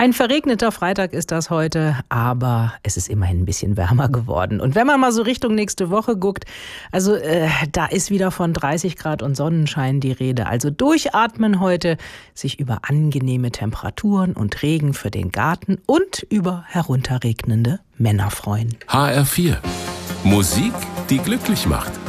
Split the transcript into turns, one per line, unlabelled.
Ein verregneter Freitag ist das heute, aber es ist immerhin ein bisschen wärmer geworden. Und wenn man mal so Richtung nächste Woche guckt, also da ist wieder von 30 Grad und Sonnenschein die Rede. Also durchatmen heute, sich über angenehme Temperaturen und Regen für den Garten und über herunterregnende Männer freuen.
HR4. Musik, die glücklich macht.